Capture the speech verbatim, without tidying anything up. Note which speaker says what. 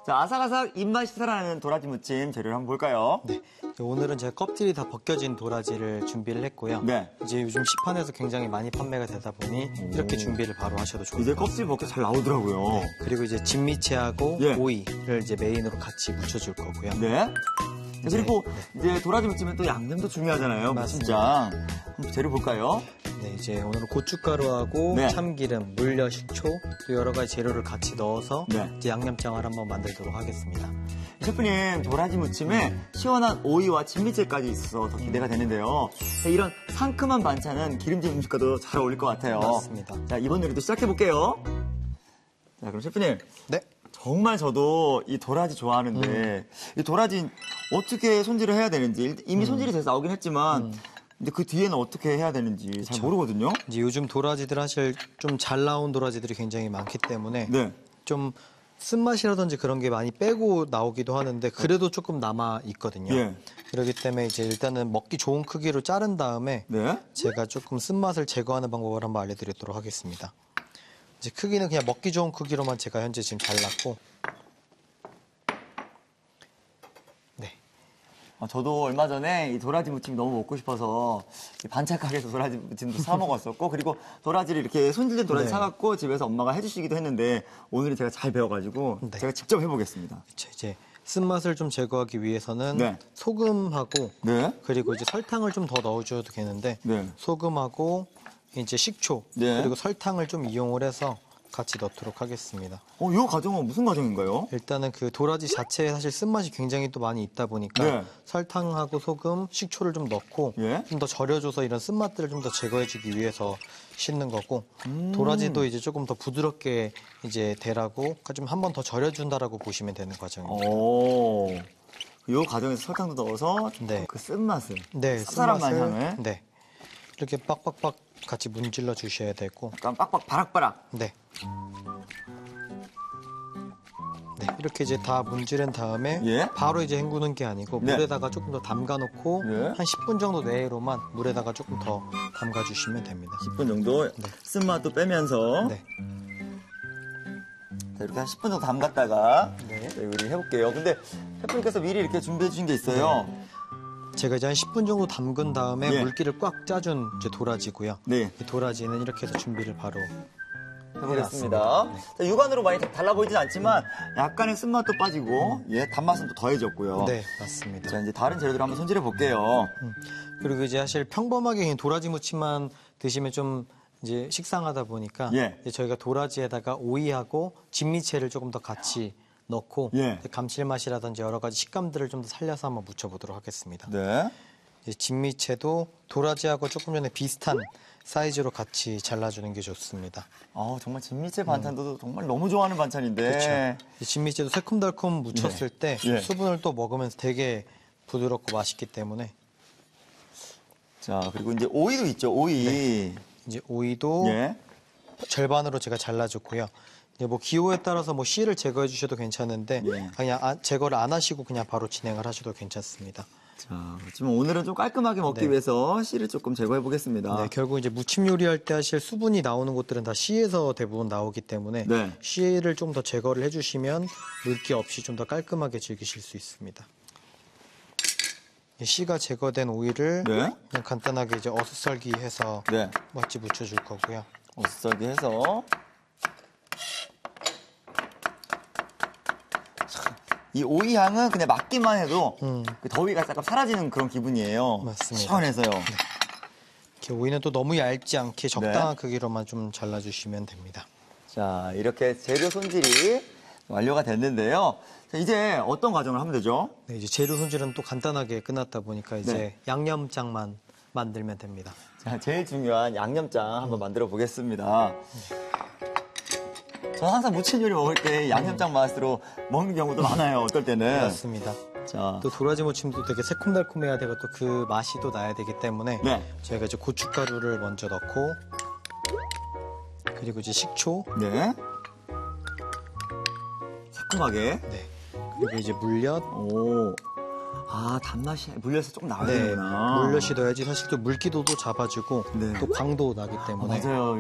Speaker 1: 자, 아삭아삭 입맛이 살아나는 도라지 무침 재료를 한번 볼까요?
Speaker 2: 네. 오늘은 제가 껍질이 다 벗겨진 도라지를 준비를 했고요.
Speaker 1: 네.
Speaker 2: 이제 요즘 시판에서 굉장히 많이 판매가 되다 보니 이렇게 준비를 바로 하셔도 좋을
Speaker 1: 이제
Speaker 2: 것 같습니다.
Speaker 1: 껍질 벗겨 잘 나오더라고요.
Speaker 2: 네. 그리고 이제 진미채하고
Speaker 1: 예.
Speaker 2: 오이를 이제 메인으로 같이 묻혀줄 거고요.
Speaker 1: 네.
Speaker 2: 이제,
Speaker 1: 그리고
Speaker 2: 네.
Speaker 1: 이제 도라지 무침은 또 양념도 중요하잖아요.
Speaker 2: 맞습니다.
Speaker 1: 무침장. 한번 재료 볼까요?
Speaker 2: 네, 이제 오늘은 고춧가루하고
Speaker 1: 네.
Speaker 2: 참기름, 물엿, 식초 또 여러 가지 재료를 같이 넣어서
Speaker 1: 네.
Speaker 2: 이제 양념장을 한번 만들도록 하겠습니다.
Speaker 1: 셰프님, 도라지 무침에 시원한 오이와 진미채까지 있어서 더 기대가 되는데요. 이런 상큼한 반찬은 기름진 음식과도 잘 어울릴 것 같아요.
Speaker 2: 맞습니다.
Speaker 1: 자, 이번 요리도 시작해볼게요. 자, 그럼 셰프님.
Speaker 2: 네.
Speaker 1: 정말 저도 이 도라지 좋아하는데
Speaker 2: 음.
Speaker 1: 이 도라지 어떻게 손질을 해야 되는지 이미 손질이 돼서 나오긴 했지만
Speaker 2: 음.
Speaker 1: 근데 그 뒤에는 어떻게 해야 되는지 잘 모르거든요.
Speaker 2: 이제 요즘 도라지들 사실 좀 잘 나온 도라지들이 굉장히 많기 때문에
Speaker 1: 네.
Speaker 2: 좀 쓴맛이라든지 그런 게 많이 빼고 나오기도 하는데 그래도 조금 남아 있거든요.
Speaker 1: 예.
Speaker 2: 그렇기 때문에 이제 일단은 먹기 좋은 크기로 자른 다음에
Speaker 1: 네.
Speaker 2: 제가 조금 쓴맛을 제거하는 방법을 한번 알려드리도록 하겠습니다. 이제 크기는 그냥 먹기 좋은 크기로만 제가 현재 지금 잘랐고, 네.
Speaker 1: 아, 저도 얼마 전에 이 도라지 무침이 너무 먹고 싶어서 이 반찬 가게에서 도라지 무침도 사 먹었었고 그리고 도라지를 이렇게 손질된 도라지
Speaker 2: 네.
Speaker 1: 사갖고 집에서 엄마가 해주시기도 했는데 오늘은 제가 잘 배워가지고
Speaker 2: 네.
Speaker 1: 제가 직접 해보겠습니다.
Speaker 2: 그쵸, 이제 쓴맛을 좀 제거하기 위해서는
Speaker 1: 네.
Speaker 2: 소금하고
Speaker 1: 네.
Speaker 2: 그리고 이제 설탕을 좀 더 넣어줘도 되는데
Speaker 1: 네.
Speaker 2: 소금하고 이제 식초
Speaker 1: 네.
Speaker 2: 그리고 설탕을 좀 이용을 해서 같이 넣도록 하겠습니다.
Speaker 1: 어, 이 과정은 무슨 과정인가요?
Speaker 2: 일단은 그 도라지 자체에 사실 쓴맛이 굉장히 또 많이 있다 보니까
Speaker 1: 네.
Speaker 2: 설탕하고 소금, 식초를 좀 넣고
Speaker 1: 예.
Speaker 2: 좀 더 절여줘서 이런 쓴맛들을 좀 더 제거해주기 위해서 씻는 거고
Speaker 1: 음.
Speaker 2: 도라지도 이제 조금 더 부드럽게 이제 되라고 좀 한 번 더 절여준다라고 보시면 되는 과정입니다.
Speaker 1: 오. 이 과정에서 설탕도 넣어서
Speaker 2: 네.
Speaker 1: 그 쓴맛을
Speaker 2: 네,
Speaker 1: 쌉쌀한
Speaker 2: 쓴맛을
Speaker 1: 맛향을
Speaker 2: 네 이렇게 빡빡빡 같이 문질러 주셔야 되고
Speaker 1: 약간 빡빡 바락바락.
Speaker 2: 네. 네, 이렇게 이제 다 문지른 다음에
Speaker 1: 예.
Speaker 2: 바로 이제 헹구는 게 아니고
Speaker 1: 네.
Speaker 2: 물에다가 조금 더 담가 놓고
Speaker 1: 예.
Speaker 2: 한 십 분 정도 내로만 물에다가 조금 더 담가 주시면 됩니다.
Speaker 1: 십 분 정도 쓴맛도 빼면서
Speaker 2: 네.
Speaker 1: 자, 이렇게 한 십 분 정도 담갔다가
Speaker 2: 네.
Speaker 1: 네, 요리 해볼게요. 근데 셰프님께서 미리 이렇게 준비해 주신 게 있어요.
Speaker 2: 제가 이제 한 십 분 정도 담근 다음에
Speaker 1: 예.
Speaker 2: 물기를 꽉 짜준 이제 도라지고요.
Speaker 1: 네,
Speaker 2: 이 도라지는 이렇게 해서 준비를 바로
Speaker 1: 해보겠습니다.
Speaker 2: 네.
Speaker 1: 자, 육안으로 많이 달라 보이진 않지만 약간의 쓴맛도 빠지고 예, 단맛은 또 더해졌고요.
Speaker 2: 네, 맞습니다.
Speaker 1: 자, 이제 다른 재료들 한번 손질해 볼게요.
Speaker 2: 그리고 이제 사실 평범하게 그냥 도라지 무침만 드시면 좀 이제 식상하다 보니까
Speaker 1: 예.
Speaker 2: 이제 저희가 도라지에다가 오이하고 진미채를 조금 더 같이 넣고
Speaker 1: 예.
Speaker 2: 감칠맛이라든지 여러 가지 식감들을 좀 더 살려서 한번 묻혀보도록 하겠습니다.
Speaker 1: 네.
Speaker 2: 이제 진미채도 도라지하고 조금 전에 비슷한 사이즈로 같이 잘라주는 게 좋습니다.
Speaker 1: 아, 정말 진미채 반찬도 정말 너무 좋아하는 반찬인데.
Speaker 2: 음. 그렇죠. 이 진미채도 새콤달콤 묻혔을 때
Speaker 1: 예.
Speaker 2: 수분을 또 먹으면서 되게 부드럽고 맛있기 때문에
Speaker 1: 자, 그리고 이제 오이도 있죠, 오이.
Speaker 2: 네. 이제 오이도
Speaker 1: 예.
Speaker 2: 절반으로 제가 잘라줬고요. 이제 뭐 기호에 따라서 뭐 씨를 제거해 주셔도 괜찮은데
Speaker 1: 예.
Speaker 2: 그냥 아- 제거를 안 하시고 그냥 바로 진행을 하셔도 괜찮습니다.
Speaker 1: 자, 그렇지만 오늘은 좀 깔끔하게 먹기
Speaker 2: 네.
Speaker 1: 위해서 씨를 조금 제거해 보겠습니다.
Speaker 2: 네, 결국 이제 무침 요리할 때 하실 수분이 나오는 곳들은 다 씨에서 대부분 나오기 때문에
Speaker 1: 네.
Speaker 2: 씨를 좀 더 제거를 해주시면 물기 없이 좀 더 깔끔하게 즐기실 수 있습니다. 이 씨가 제거된 오이를
Speaker 1: 네.
Speaker 2: 그냥 간단하게 이제 어슷썰기 해서
Speaker 1: 네.
Speaker 2: 멋지 묻혀줄 거고요.
Speaker 1: 어슷썰기 해서. 이 오이 향은 그냥 맡기만 해도
Speaker 2: 음.
Speaker 1: 그 더위가 약간 사라지는 그런 기분이에요.
Speaker 2: 맞습니다.
Speaker 1: 시원해서요.
Speaker 2: 이렇게 오이는 또 너무 얇지 않게 적당한 크기로만 좀 잘라주시면 됩니다.
Speaker 1: 자, 이렇게 재료 손질이 완료가 됐는데요. 자, 이제 어떤 과정을 하면 되죠?
Speaker 2: 네, 이제 재료 손질은 또 간단하게 끝났다 보니까 이제
Speaker 1: 네.
Speaker 2: 양념장만 만들면 됩니다.
Speaker 1: 자, 제일 중요한 양념장 한번 만들어 보겠습니다. 저는 항상 무침 요리 먹을 때 양념장 맛으로 먹는 경우도 많아요. 어떨 때는.
Speaker 2: 맞습니다.
Speaker 1: 자,
Speaker 2: 또 도라지 무침도 되게 새콤달콤해야 되고 또 그 맛이 또 나야 되기 때문에
Speaker 1: 네.
Speaker 2: 저희가 이제 고춧가루를 먼저 넣고 그리고 이제 식초,
Speaker 1: 네. 새콤하게.
Speaker 2: 네. 그리고 이제 물엿,
Speaker 1: 오. 아, 단맛이 물엿이 조금 나와야
Speaker 2: 네.
Speaker 1: 되는구나.
Speaker 2: 물엿이 넣어야지 사실 또 물기도도 잡아주고
Speaker 1: 네.
Speaker 2: 또 광도 나기 때문에
Speaker 1: 맞아요.